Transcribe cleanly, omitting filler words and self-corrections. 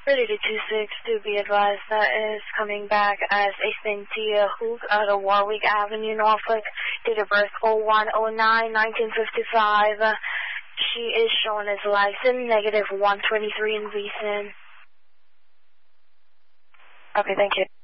3226, to be advised, that is coming back as a Cynthia Hook out of Warwick Avenue, Norfolk, date of birth 0109-1955. She is shown as licensed, -123 in recent. Okay, thank you.